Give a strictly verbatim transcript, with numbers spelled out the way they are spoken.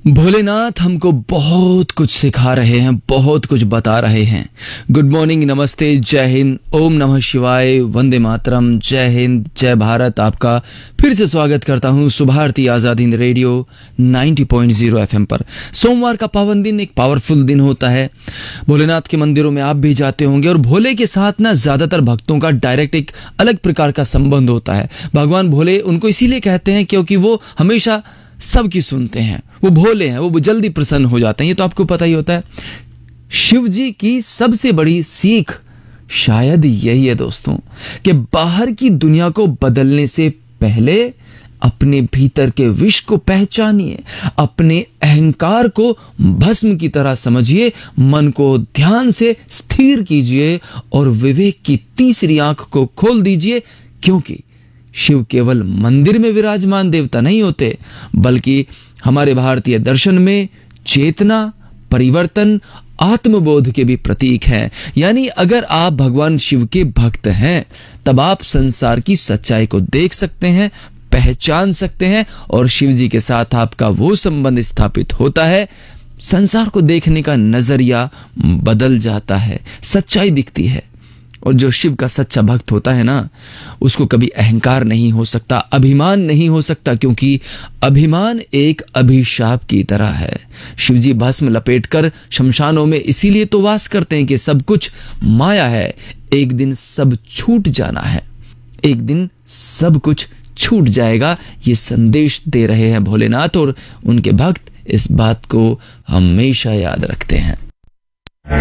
भोलेनाथ हमको बहुत कुछ सिखा रहे हैं, बहुत कुछ बता रहे हैं। गुड मॉर्निंग, नमस्ते, जय हिंद, ओम नमः शिवाय, वंदे मातरम, जय हिंद, जय भारत। आपका फिर से स्वागत करता हूं सुबह आरती आजाद हिंद रेडियो नब्बे पॉइंट ज़ीरो एफएम पर। सोमवार का पावन दिन एक पावरफुल दिन होता है। भोलेनाथ के मंदिरों में आप भी जाते होंगे और भोले के साथ ना ज्यादातर भक्तों का डायरेक्ट एक अलग प्रकार का संबंध होता है। भगवान भोले उनको इसीलिए कहते हैं क्योंकि वो हमेशा सबकी सुनते हैं, वो भोले हैं, वो जल्दी प्रसन्न हो जाते हैं। ये तो आपको पता ही होता है। शिव जी की सबसे बड़ी सीख शायद यही है दोस्तों कि बाहर की दुनिया को बदलने से पहले अपने भीतर के विष को पहचानिए, अपने अहंकार को भस्म की तरह समझिए, मन को ध्यान से स्थिर कीजिए और विवेक की तीसरी आंख को खोल दीजिए। क्योंकि शिव केवल मंदिर में विराजमान देवता नहीं होते, बल्कि हमारे भारतीय दर्शन में चेतना, परिवर्तन, आत्मबोध के भी प्रतीक हैं। यानी अगर आप भगवान शिव के भक्त हैं तब आप संसार की सच्चाई को देख सकते हैं, पहचान सकते हैं और शिव जी के साथ आपका वो संबंध स्थापित होता है। संसार को देखने का नजरिया बदल जाता है, सच्चाई दिखती है। और जो शिव का सच्चा भक्त होता है ना, उसको कभी अहंकार नहीं हो सकता, अभिमान नहीं हो सकता, क्योंकि अभिमान एक अभिशाप की तरह है। शिव जी भस्म लपेटकर शमशानों में इसीलिए तो वास करते हैं कि सब कुछ माया है, एक दिन सब छूट जाना है, एक दिन सब कुछ छूट जाएगा। ये संदेश दे रहे हैं भोलेनाथ और उनके भक्त इस बात को हमेशा याद रखते हैं।